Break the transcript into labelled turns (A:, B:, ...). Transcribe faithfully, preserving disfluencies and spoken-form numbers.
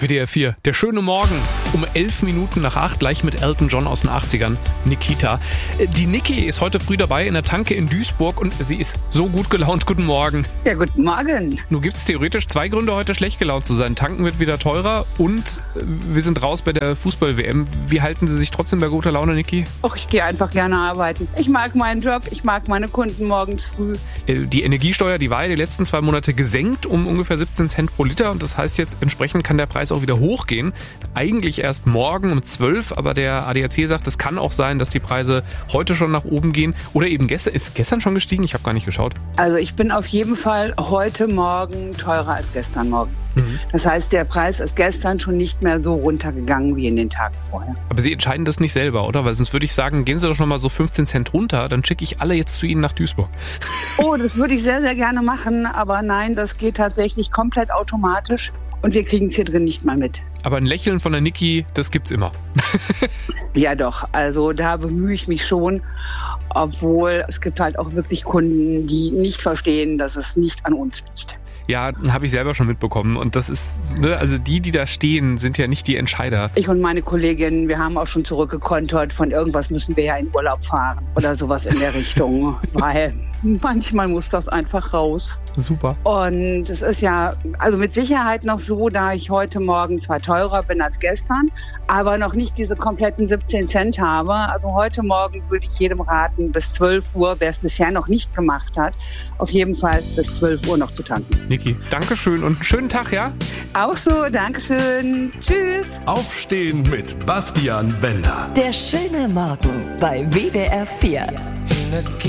A: W D R vier, der schöne Morgen um elf Minuten nach acht, gleich mit Elton John aus den achtzigern, Nikita. Die Niki ist heute früh dabei in der Tanke in Duisburg und sie ist so gut gelaunt. Guten Morgen.
B: Ja, guten Morgen.
A: Nun gibt es theoretisch zwei Gründe, heute schlecht gelaunt zu sein. Tanken wird wieder teurer und wir sind raus bei der Fußball-W M. Wie halten Sie sich trotzdem bei guter Laune, Niki?
B: Och, ich gehe einfach gerne arbeiten. Ich mag meinen Job, ich mag meine Kunden morgens früh.
A: Die Energiesteuer, die war ja die letzten zwei Monate gesenkt um ungefähr siebzehn Cent pro Liter und das heißt jetzt, entsprechend kann der Preis auch wieder hochgehen. Eigentlich erst morgen um zwölf, aber der A D A C sagt, es kann auch sein, dass die Preise heute schon nach oben gehen oder eben gestern. Ist gestern schon gestiegen? Ich habe gar nicht geschaut.
B: Also ich bin auf jeden Fall heute Morgen teurer als gestern Morgen. Mhm. Das heißt, der Preis ist gestern schon nicht mehr so runtergegangen wie in den Tagen vorher.
A: Aber Sie entscheiden das nicht selber, oder? Weil sonst würde ich sagen, gehen Sie doch noch mal so fünfzehn Cent runter, dann schicke ich alle jetzt zu Ihnen nach Duisburg.
B: Oh, das würde ich sehr, sehr gerne machen, aber nein, das geht tatsächlich komplett automatisch und wir kriegen es hier drin nicht mal mit.
A: Aber ein Lächeln von der Niki, das gibt's immer.
B: Ja doch, also da bemühe ich mich schon, obwohl es gibt halt auch wirklich Kunden, die nicht verstehen, dass es nicht an uns liegt.
A: Ja, habe ich selber schon mitbekommen. Und das ist, ne, also die, die da stehen, sind ja nicht die Entscheider.
B: Ich und meine Kollegin, wir haben auch schon zurückgekontert, von irgendwas müssen wir ja in Urlaub fahren oder sowas in der Richtung, weil manchmal muss das einfach raus.
A: Super.
B: Und es ist ja also mit Sicherheit noch so, da ich heute Morgen zwar teurer bin als gestern, aber noch nicht diese kompletten siebzehn Cent habe. Also heute Morgen würde ich jedem raten, bis zwölf Uhr, wer es bisher noch nicht gemacht hat, auf jeden Fall bis zwölf Uhr noch zu tanken.
A: Niki, Dankeschön und einen schönen Tag, ja?
B: Auch so, Dankeschön. Tschüss.
C: Aufstehen mit Bastian Bender.
D: Der schöne Morgen bei W D R vier.